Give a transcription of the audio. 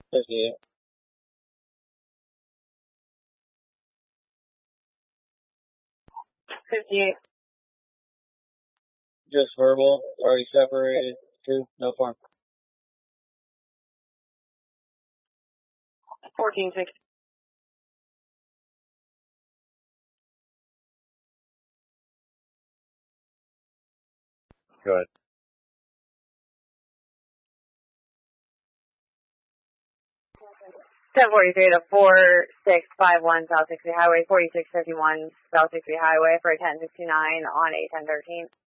58. Just verbal, already separated, 2, no form. 14-6. Go ahead. 1043 to 4651 South 60 Highway, 4651 South 60 Highway for 1069 on 81013.